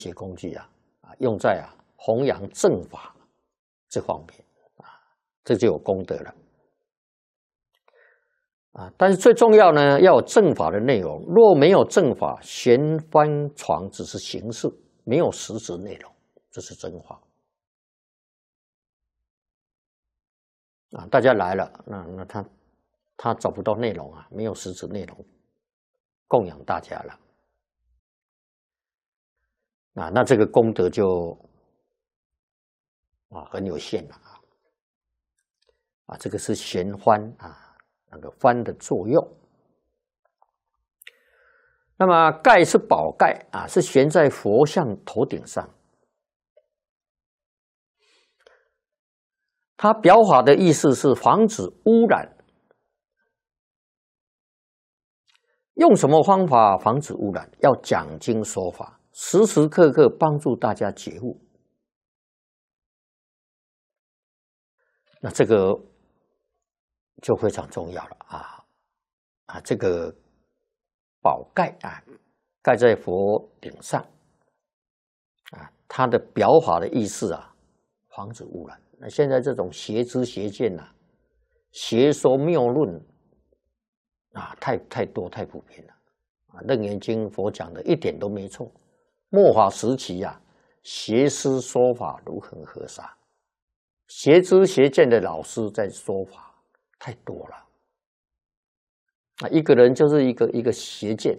些工具用在弘扬正法这方面这就有功德了但是最重要呢，要有正法的内容。若没有正法，玄翻床只是形式，没有实质内容，这是真话大家来了，那他找不到内容没有实质内容供养大家了那这个功德就很有限了这个是玄翻那个翻的作用。那么盖是宝盖是悬在佛像头顶上。它表法的意思是防止污染。用什么方法防止污染？要讲经说法，时时刻刻帮助大家觉悟。那这个就非常重要了这个宝盖盖在佛顶上它的表法的意思防止污染。那现在这种邪知邪见邪说谬论太多太普遍了楞严经佛讲的一点都没错。末法时期邪师说法如恒河沙，邪知邪见的老师在说法太多了一个人就是一个邪见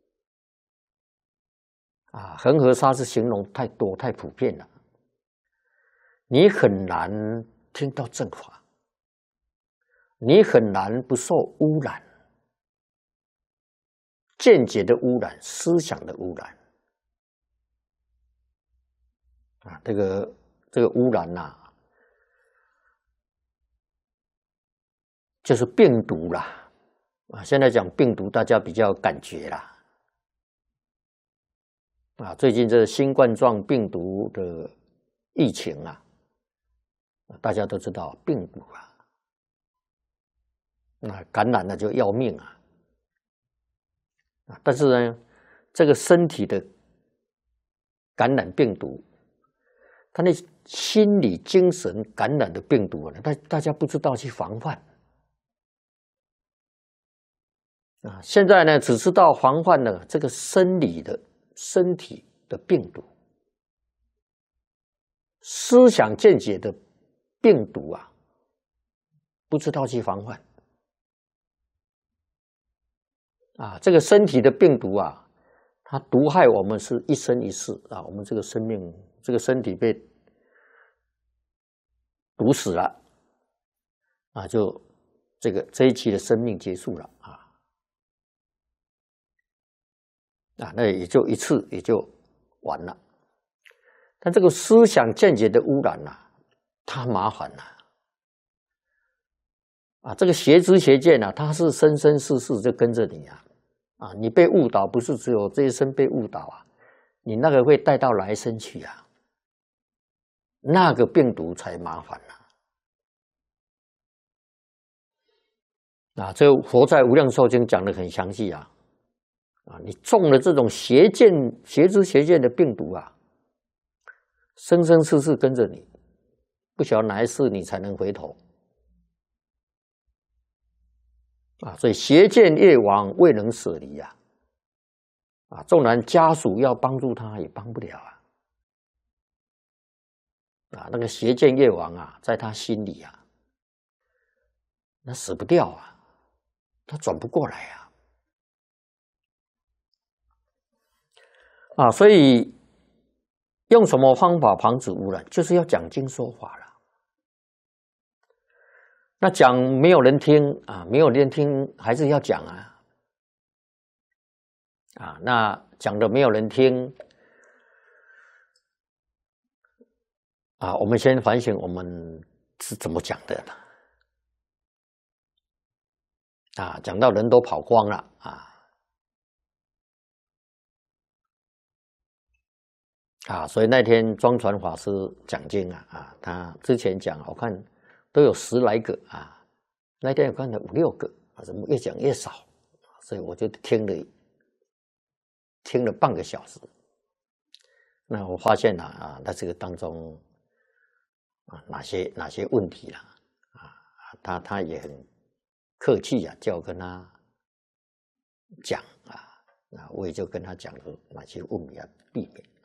恒河沙是形容太多太普遍了，你很难听到正法，你很难不受污染，见解的污染，思想的污染这个污染就是病毒啦现在讲病毒大家比较有感觉啦最近这新冠状病毒的疫情大家都知道病毒感染了就要命但是呢这个身体的感染病毒，他那心理精神感染的病毒大家不知道去防范现在呢只知道防范了这个身体的病毒，思想见解的病毒不知道去防范这个身体的病毒它毒害我们是一生一世我们这个生命这个身体被毒死了就这一期的生命结束了那也就一次也就完了。但这个思想见解的污染它麻烦这个邪知邪见它是生生世世就跟着你你被误导不是只有这一生被误导你那个会带到来生去那个病毒才麻烦这个佛在无量寿经讲得很详细你中了这种邪知邪见的病毒生生世世跟着你，不晓得哪一世你才能回头所以邪见越亡未能舍离纵然家属要帮助他也帮不了那个邪见越亡在他心里那死不掉他转不过来所以用什么方法防止污染？就是要讲经说法了。那讲没有人听没有人听还是要讲那讲的没有人听我们先反省我们是怎么讲的讲到人都跑光了所以那天庄传法师讲经他之前讲我看都有10来个那天我看了5、6个怎么越讲越少，所以我就听了半个小时那我发现在这个当中哪些问题啦他也很客气叫我跟他讲我也就跟他讲了哪些问题要避免。